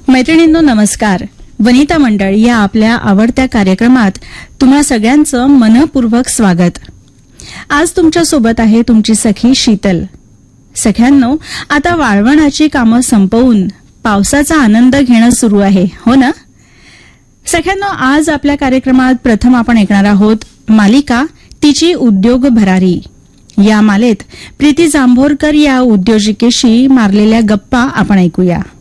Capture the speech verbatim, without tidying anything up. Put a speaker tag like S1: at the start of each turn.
S1: मैत्रिणींनो नमस्कार. वनिता मंडळ या आपल्या आवडत्या कार्यक्रमात तुम्हा सगळ्यांचं मनपूर्वक स्वागत. आज तुमच्या सोबत आहे तुमची सखी शीतल. सख्यांनो, आता वाळवणाची कामं संपवून पावसाचा आनंद घेणं सुरू आहे, हो ना? सख्यांनो, आज आपल्या कार्यक्रमात प्रथम आपण ऐकणार आहोत मालिका तिची उद्योग भरारी. या मालेत प्रीती जांभोरकर या उद्योजिकेशी मारलेल्या गप्पा आपण ऐकूया.